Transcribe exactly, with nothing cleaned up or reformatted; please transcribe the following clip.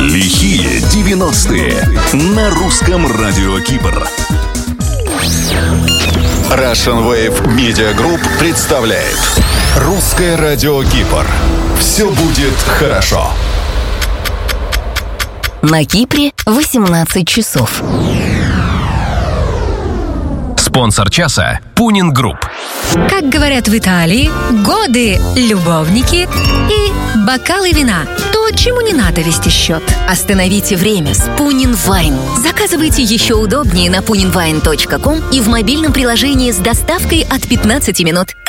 Лихие девяностые на русском радио Кипр. Russian Wave Media Group представляет Русское радио Кипр. Все будет хорошо. На Кипре восемнадцать часов. Спонсор часа – Пунин Групп. Как говорят в Италии, годы, любовники и бокалы вина. То, чему не надо вести счет. Остановите время с Пунин Вайн. Заказывайте еще удобнее на пунин вайн точка ком и в мобильном приложении с доставкой от пятнадцати минут.